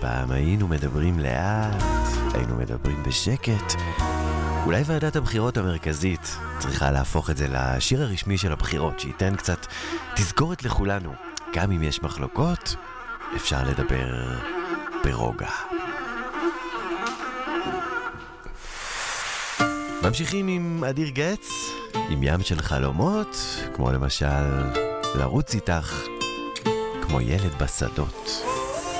פעם היינו מדברים לאט, היינו מדברים בשקט. אולי ועדת הבחירות המרכזית צריכה להפוך את זה לשיר הרשמי של הבחירות, שייתן קצת תזכורת לכולנו. גם אם יש מחלוקות, אפשר לדבר ברוגע. ממשיכים עם אדיר גץ, עם ים של חלומות, כמו למשל לרוץ איתך כמו ילד בשדות.